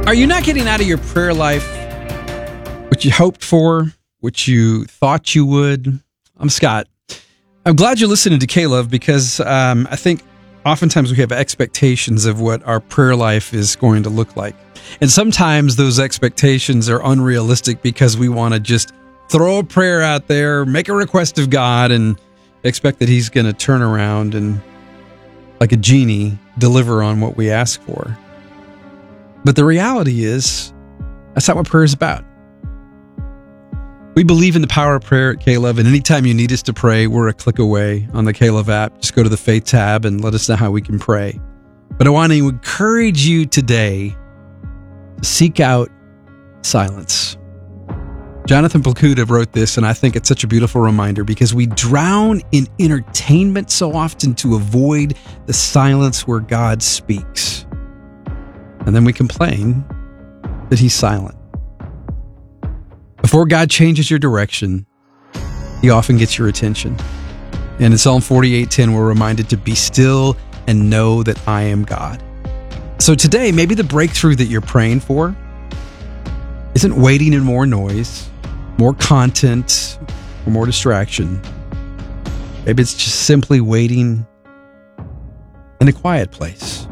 Are you not getting out of your prayer life what you hoped for, what you thought you would? I'm Scott. I'm glad you're listening to K-Love because I think oftentimes we have expectations of what our prayer life is going to look like. And sometimes those expectations are unrealistic because we want to just throw a prayer out there, make a request of God, and expect that He's going to turn around and, like a genie, deliver on what we ask for. But the reality is, that's not what prayer is about. We believe in the power of prayer at K-Love, and anytime you need us to pray, we're a click away on the K-Love app. Just go to the Faith tab and let us know how we can pray. But I want to encourage you today to seek out silence. Jonathan Plakuta wrote this, and I think it's such a beautiful reminder because we drown in entertainment so often to avoid the silence where God speaks. And then we complain that He's silent. Before God changes your direction, He often gets your attention. And in Psalm 48:10, we're reminded to be still and know that I am God. So today, maybe the breakthrough that you're praying for isn't waiting in more noise, more content, or more distraction. Maybe it's just simply waiting in a quiet place.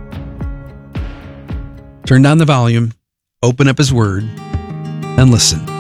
Turn down the volume, open up His Word, and listen.